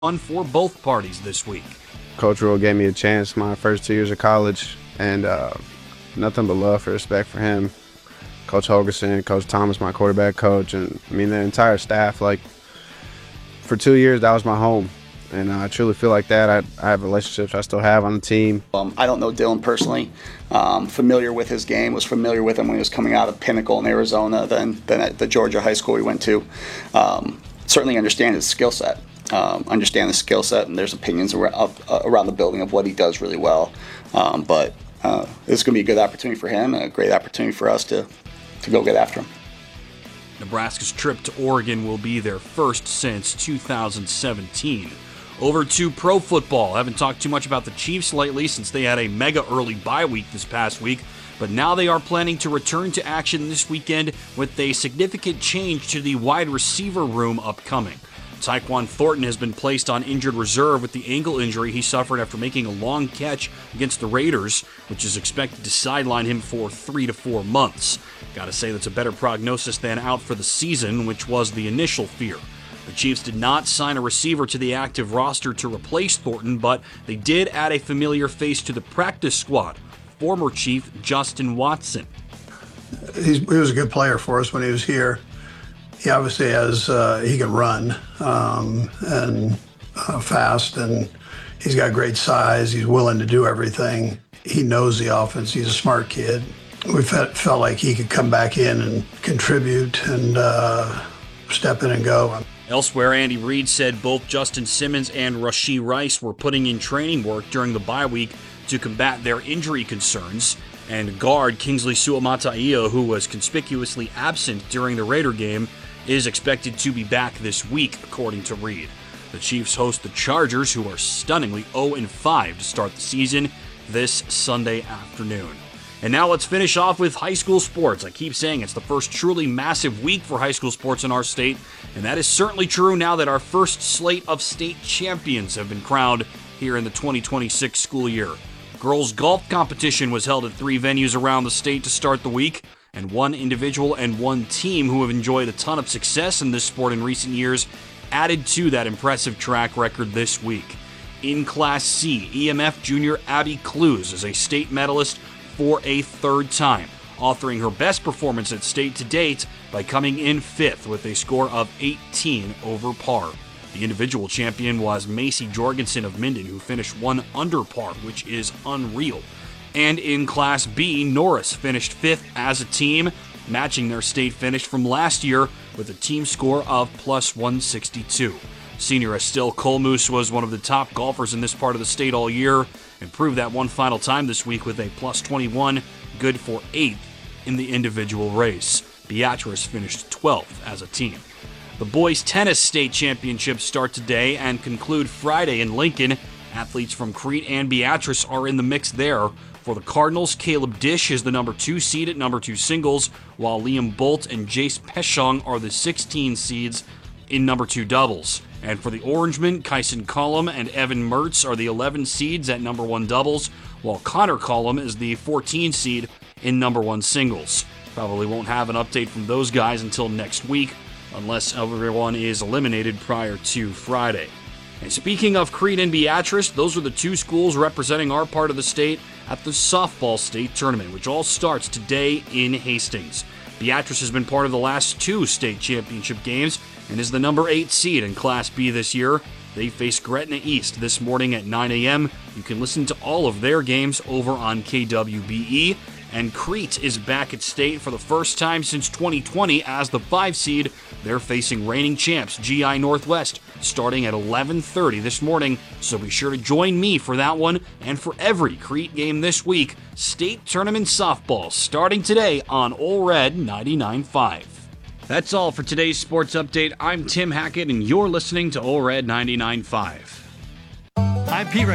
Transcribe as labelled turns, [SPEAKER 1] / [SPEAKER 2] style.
[SPEAKER 1] fun for both parties this week.
[SPEAKER 2] Coach Rule gave me a chance my first 2 years of college, and nothing but love and respect for him. Coach Holgerson, Coach Thomas, my quarterback coach, and I mean the entire staff. Like, for 2 years, that was my home, and I truly feel like that. I have relationships I still have on the team.
[SPEAKER 3] I don't know Dylan personally. Familiar with his game, was familiar with him when he was coming out of Pinnacle in Arizona, then at the Georgia high school we went to. Certainly understand his skill set. And there's opinions around the building of what he does really well. But this is going to be a good opportunity for him and a great opportunity for us to go get after him.
[SPEAKER 1] Nebraska's trip to Oregon will be their first since 2017. Over to pro football. I haven't talked too much about the Chiefs lately since they had a mega early bye week this past week, but now they are planning to return to action this weekend with a significant change to the wide receiver room upcoming. Tyquan Thornton has been placed on injured reserve with the ankle injury he suffered after making a long catch against the Raiders, which is expected to sideline him for 3 to 4 months. Gotta say that's a better prognosis than out for the season, which was the initial fear. The Chiefs did not sign a receiver to the active roster to replace Thornton, but they did add a familiar face to the practice squad, former Chief Justin Watson.
[SPEAKER 4] He was a good player for us when he was here. He obviously he can run and fast, and he's got great size. He's willing to do everything. He knows the offense. He's a smart kid. We felt like he could come back in and contribute and step in and go.
[SPEAKER 1] Elsewhere, Andy Reid said both Justin Simmons and Rashee Rice were putting in training work during the bye week to combat their injury concerns. And guard Kingsley Suamataia, who was conspicuously absent during the Raider game, is expected to be back this week, according to Reid. The Chiefs host the Chargers, who are stunningly 0-5 to start the season this Sunday afternoon. And now let's finish off with high school sports. I keep saying it's the first truly massive week for high school sports in our state, and that is certainly true now that our first slate of state champions have been crowned here in the 2026 school year. Girls golf competition was held at 3 venues around the state to start the week, and one individual and one team who have enjoyed a ton of success in this sport in recent years added to that impressive track record this week. In Class C, EMF junior Abby Clues is a state medalist for a third time, authoring her best performance at state to date by coming in 5th with a score of 18 over par. The individual champion was Macy Jorgensen of Minden, who finished 1 under par, which is unreal. And in Class B, Norris finished 5th as a team, matching their state finish from last year with a team score of plus 162. Senior Estelle Colmoose was one of the top golfers in this part of the state all year and proved that one final time this week with a plus 21, good for 8th in the individual race. Beatrice finished 12th as a team. The boys tennis state championships start today and conclude Friday in Lincoln. Athletes from Crete and Beatrice are in the mix there. For the Cardinals, Caleb Dish is the number 2 seed at number 2 singles, while Liam Bolt and Jace Peshong are the 16 seeds in number 2 doubles. And for the Orangemen, Kyson Cullum and Evan Mertz are the 11 seeds at number 1 doubles, while Connor Cullum is the 14 seed in number 1 singles. Probably won't have an update from those guys until next week, unless everyone is eliminated prior to Friday. And speaking of Crete and Beatrice, those are the 2 schools representing our part of the state at the softball state tournament, which all starts today in Hastings. Beatrice has been part of the last 2 state championship games and is the number 8 seed in Class B this year. They face Gretna East this morning at 9 a.m. You can listen to all of their games over on KWBE. And Crete is back at state for the first time since 2020 as the 5 seed. They're facing reigning champs GI Northwest starting at 11:30 this morning, so be sure to join me for that one and for every Crete game this week. State Tournament Softball starting today on Ole Red 99.5. That's all for today's sports update. I'm Tim Hackett, and you're listening to Ole Red 99.5.
[SPEAKER 5] I'm Pete